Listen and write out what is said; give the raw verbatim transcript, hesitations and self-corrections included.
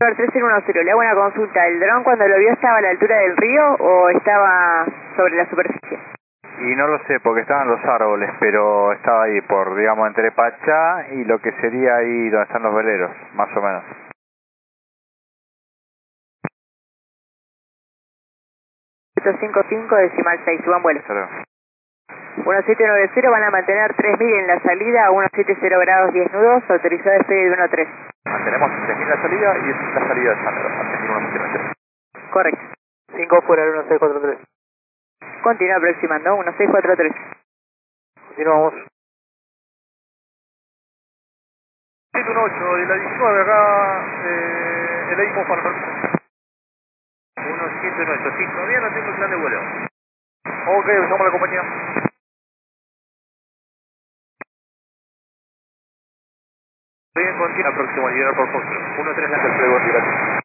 tres cero uno cero, le hago una consulta. ¿El dron cuando lo vio estaba a la altura del río o estaba sobre la superficie? Y no lo sé porque estaban los árboles, pero estaba ahí por, digamos, entre Pachá y lo que sería ahí donde están los veleros, más o menos. ciento cincuenta y cinco decimal seis, suban vuelo. Claro. uno siete nueve cero, van a mantener tres mil en la salida a ciento setenta grados diez nudos, autorizado despegue de uno tres. Mantenemos tres mil la salida y esta es la salida de Sandro, Argentina uno siete nueve cero. Correcto. cinco fuera del uno seis cuatro tres. Continúa aproximando, uno seis cuatro tres. Continuamos. siete uno ocho de la diecinueve acá, eh, el Eimo para permiso. uno siete uno ocho, sí, todavía no tengo el plan de vuelo. Ok, usamos la compañía. Estoy en continua próximo a llegar por Foxtrot. uno tres Perfecto, gracias.